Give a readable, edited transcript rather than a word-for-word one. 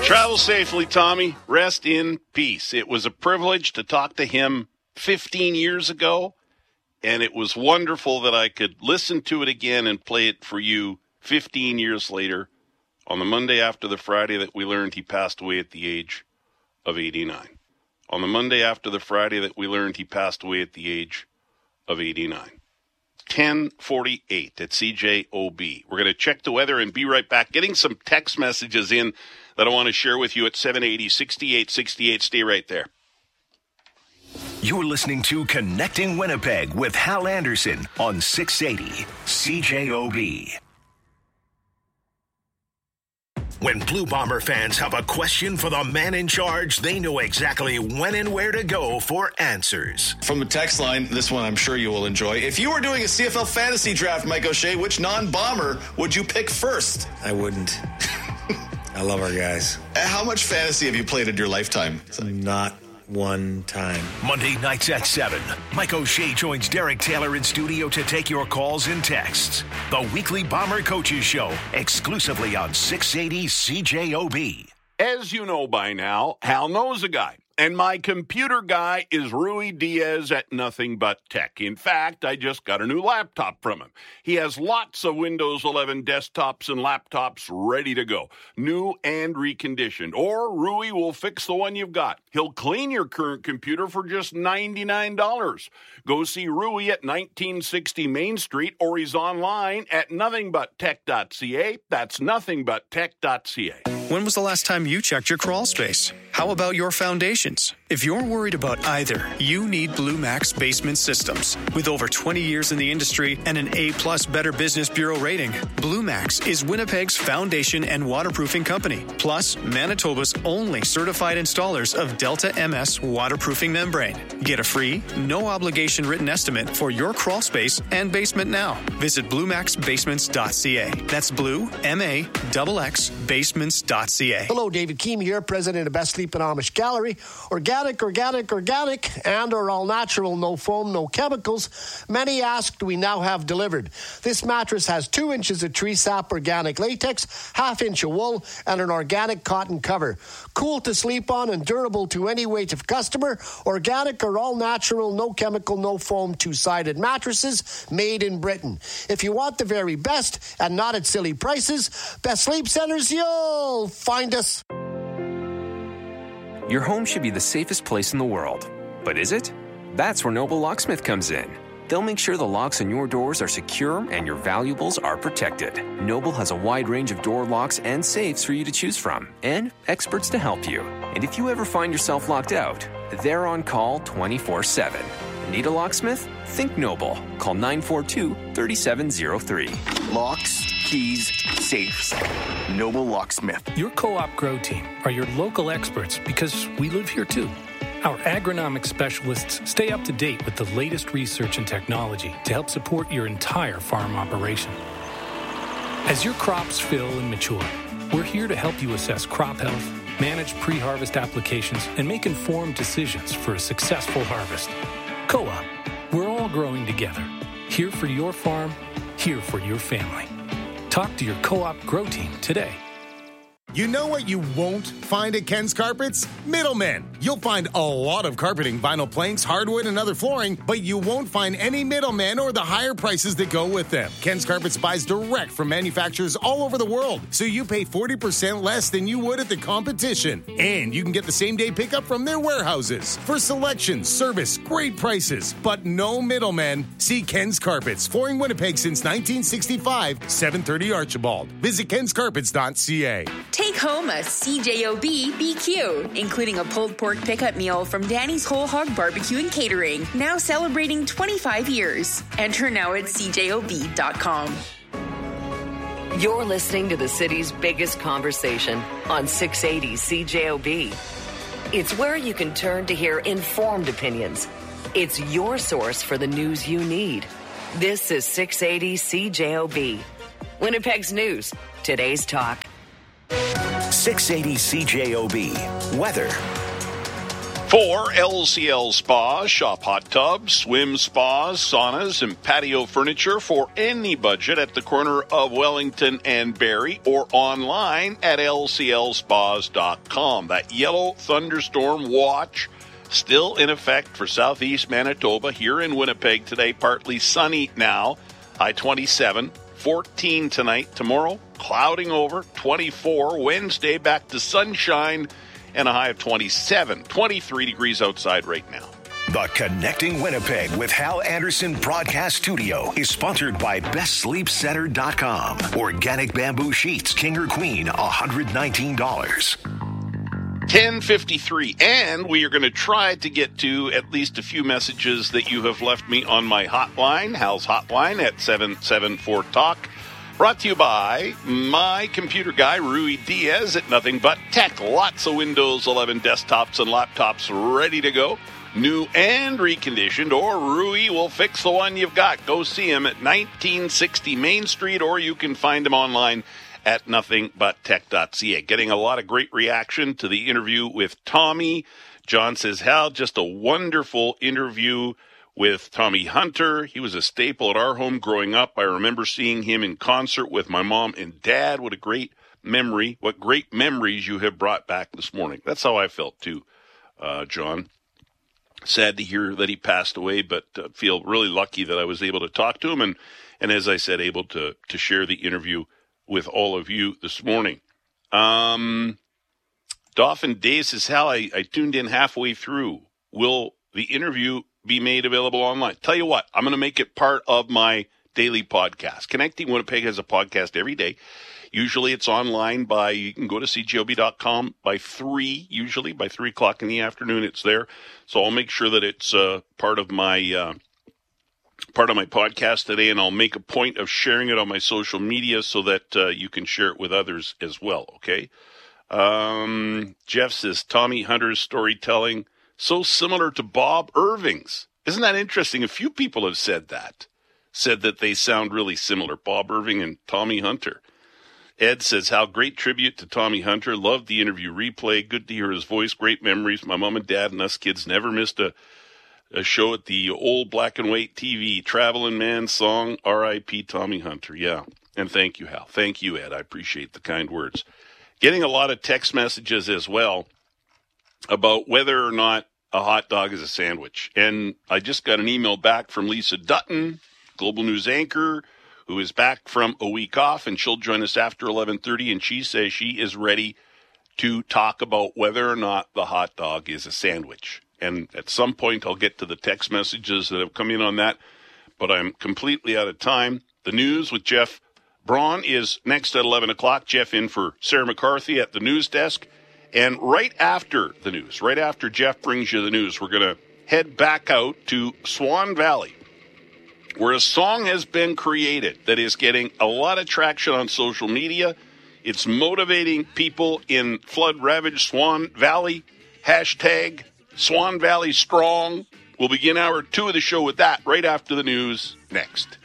Travel safely, Tommy. Rest in peace. It was a privilege to talk to him 15 years ago, and it was wonderful that I could listen to it again and play it for you 15 years later on the Monday after the Friday that we learned he passed away at the age of 89. On the Monday after the Friday that we learned he passed away at the age of 89. 10:48 at CJOB. We're going to check the weather and be right back. Getting some text messages in that I want to share with you at 780-6868. Stay right there. You're listening to Connecting Winnipeg with Hal Anderson on 680 CJOB. When Blue Bomber fans have a question for the man in charge, they know exactly when and where to go for answers. From the text line, this one I'm sure you will enjoy. If you were doing a CFL fantasy draft, Mike O'Shea, which non-bomber would you pick first? I wouldn't. I love our guys. How much fantasy have you played in your lifetime? Not one time. Monday nights at 7. Mike O'Shea joins Derek Taylor in studio to take your calls and texts. The weekly Bomber Coaches Show, exclusively on 680 CJOB. As you know by now, Hal knows a guy. And my computer guy is Rui Diaz at Nothing But Tech. In fact, I just got a new laptop from him. He has lots of Windows 11 desktops and laptops ready to go, new and reconditioned. Or Rui will fix the one you've got. He'll clean your current computer for just $99. Go see Rui at 1960 Main Street, or he's online at nothingbutTech.ca. That's nothingbutTech.ca. When was the last time you checked your crawl space? How about your foundations? If you're worried about either, you need Blue Max Basement Systems. With over 20 years in the industry and an A-plus Better Business Bureau rating, Blue Max is Winnipeg's foundation and waterproofing company, plus Manitoba's only certified installers of Delta MS waterproofing membrane. Get a free, no-obligation written estimate for your crawl space and basement now. Visit BlueMaxBasements.ca. That's Blue, M-A-X-X, Basements.ca. Hello, David Keem here, president of Best Sleep and Amish Gallery. Organic, and or all natural, no foam, no chemicals. Many asked, we now have delivered. This mattress has 2 inches of tree sap organic latex, 1/2 inch of wool, and an organic cotton cover. Cool to sleep on and durable to any weight of customer. Organic or all natural, no chemical, no foam, 2-sided mattresses made in Britain. If you want the very best and not at silly prices, Best Sleep Centers, you'll find us. Your home should be the safest place in the world. But is it? That's where Noble Locksmith comes in. They'll make sure the locks on your doors are secure and your valuables are protected. Noble has a wide range of door locks and safes for you to choose from, and experts to help you. And if you ever find yourself locked out, they're on call 24/7. Need a locksmith? Think Noble. Call 942-3703. Locks, keys, safes. Noble Locksmith. Your Co-op Grow team are your local experts because we live here too. Our agronomic specialists stay up to date with the latest research and technology to help support your entire farm operation. As your crops fill and mature, we're here to help you assess crop health, manage pre-harvest applications, and make informed decisions for a successful harvest. Co-op, we're all growing together. Here for your farm, here for your family. Talk to your Co-op Grow team today. You know what you won't find at Ken's Carpets? Middlemen. You'll find a lot of carpeting, vinyl planks, hardwood, and other flooring, but you won't find any middlemen or the higher prices that go with them. Ken's Carpets buys direct from manufacturers all over the world, so you pay 40% less than you would at the competition. And you can get the same-day pickup from their warehouses. For selection, service, great prices, but no middlemen. See Ken's Carpets, flooring Winnipeg since 1965, 730 Archibald. Visit kenscarpets.ca. Take home a CJOB BQ, including a pulled pork pickup meal from Danny's Whole Hog Barbecue and Catering, now celebrating 25 years. Enter now at CJOB.com. You're listening to the city's biggest conversation on 680 CJOB. It's where you can turn to hear informed opinions. It's your source for the news you need. This is 680 CJOB. Winnipeg's news, today's talk. 680 CJOB. Weather. For LCL Spas, shop hot tubs, swim spas, saunas, and patio furniture for any budget at the corner of Wellington and Barrie or online at lclspas.com. That yellow thunderstorm watch still in effect for southeast Manitoba. Here in Winnipeg today, partly sunny now, high 27, 14 tonight. Tomorrow, clouding over, 24. Wednesday, back to sunshine and a high of 27, 23 degrees outside right now. The Connecting Winnipeg with Hal Anderson Broadcast Studio is sponsored by BestSleepCenter.com. Organic bamboo sheets, king or queen, $119. 10:53, and we are going to try to get to at least a few messages that you have left me on my hotline, Hal's hotline at 774-TALK. Brought to you by my computer guy, Rui Diaz at Nothing But Tech. Lots of Windows 11 desktops and laptops ready to go, new and reconditioned, or Rui will fix the one you've got. Go see him at 1960 Main Street, or you can find him online at nothingbutTech.ca. Getting a lot of great reaction to the interview with Tommy. John says, Hal, just a wonderful interview with Tommy Hunter. He was a staple at our home growing up. I remember seeing him in concert with my mom and dad. What a great memory. What great memories you have brought back this morning. That's how I felt too, John. Sad to hear that he passed away, but feel really lucky that I was able to talk to him and as I said, able to share the interview with all of you this morning. Dauphin Day says, Hal, I tuned in halfway through. Will the interview be made available online? Tell you what, I'm going to make it part of my daily podcast. Connecting Winnipeg has a podcast every day. Usually it's online you can go to cjob.com by 3, usually by 3 o'clock in the afternoon it's there. So I'll make sure that it's part of my podcast today, and I'll make a point of sharing it on my social media so that you can share it with others as well, okay? Jeff says, Tommy Hunter's storytelling, so similar to Bob Irving's. Isn't that interesting? A few people have said that they sound really similar, Bob Irving and Tommy Hunter. Ed says, how great tribute to Tommy Hunter. Loved the interview replay. Good to hear his voice. Great memories. My mom and dad and us kids never missed a show at the old black and white TV. Traveling Man song, R.I.P. Tommy Hunter. Yeah, and thank you, Hal. Thank you, Ed. I appreciate the kind words. Getting a lot of text messages as well about whether or not a hot dog is a sandwich. And I just got an email back from Lisa Dutton, Global News anchor, who is back from a week off, and she'll join us after 11:30, and she says she is ready to talk about whether or not the hot dog is a sandwich. And at some point, I'll get to the text messages that have come in on that, but I'm completely out of time. The news with Jeff Braun is next at 11 o'clock. Jeff in for Sarah McCarthy at the news desk. And right after the news, right after Jeff brings you the news, we're going to head back out to Swan Valley, where a song has been created that is getting a lot of traction on social media. It's motivating people in flood-ravaged Swan Valley. Hashtag Swan Valley Strong. We'll begin hour 2 of the show with that right after the news next.